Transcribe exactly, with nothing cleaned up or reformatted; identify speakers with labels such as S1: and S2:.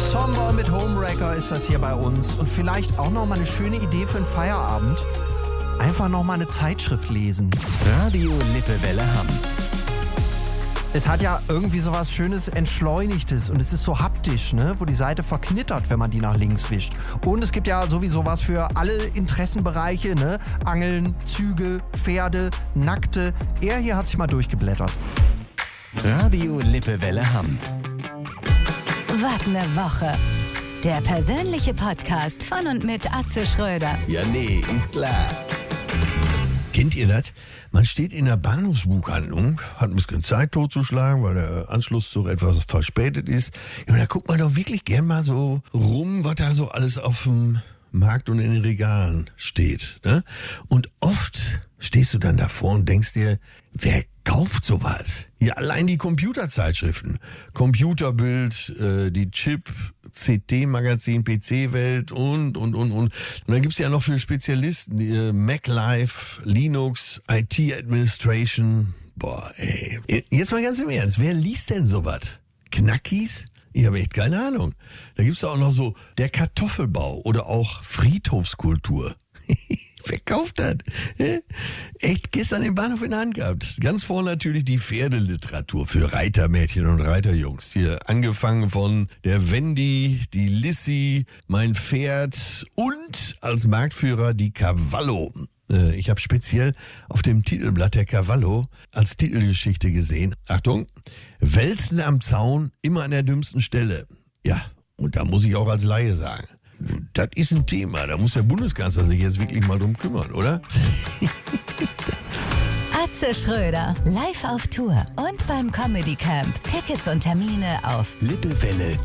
S1: Somber mit Homewrecker ist das hier bei uns. Und vielleicht auch noch mal eine schöne Idee für einen Feierabend. Einfach noch mal eine Zeitschrift lesen.
S2: Radio Lippewelle Hamm.
S1: Es hat ja irgendwie so was Schönes Entschleunigtes und es ist so haptisch, ne? Wo die Seite verknittert, wenn man die nach links wischt. Und es gibt ja sowieso was für alle Interessenbereiche, ne? Angeln, Züge, Pferde, Nackte. Er hier hat sich mal durchgeblättert.
S2: Radio Lippewelle Hamm.
S3: Wart ne Woche. Der persönliche Podcast von und mit Atze Schröder.
S4: Ja, nee, ist klar. Kennt ihr das? Man steht in der Bahnhofsbuchhandlung, hat ein bisschen Zeit totzuschlagen, weil der Anschlusszug etwas verspätet ist. Ja, und da guckt man doch wirklich gern mal so rum, was da so alles auf dem Markt und in den Regalen steht. Ne? Und oft stehst du dann davor und denkst dir, wer kauft sowas? Ja, allein die Computerzeitschriften. Computerbild, äh, die Chip, C T-Magazin, P C-Welt und, und, und, und. Und dann gibt's ja noch für Spezialisten, die, äh, MacLife, Linux, I T-Administration. Boah, ey. Jetzt mal ganz im Ernst, wer liest denn sowas? Knackis? Ich habe echt keine Ahnung. Da gibt's auch noch so der Kartoffelbau oder auch Friedhofskultur. Wer kauft das? Echt gestern den Bahnhof in der Hand gehabt. Ganz vorne natürlich die Pferdeliteratur für Reitermädchen und Reiterjungs. Hier angefangen von der Wendy, die Lissy, mein Pferd und als Marktführer die Cavallo. Ich habe speziell auf dem Titelblatt der Cavallo als Titelgeschichte gesehen. Achtung, Wälzen am Zaun, immer an der dümmsten Stelle. Ja, und da muss ich auch als Laie sagen, das ist ein Thema, da muss der Bundeskanzler sich jetzt wirklich mal drum kümmern, oder?
S3: Atze Schröder, live auf Tour und beim Comedy Camp. Tickets und Termine auf
S2: lippewelle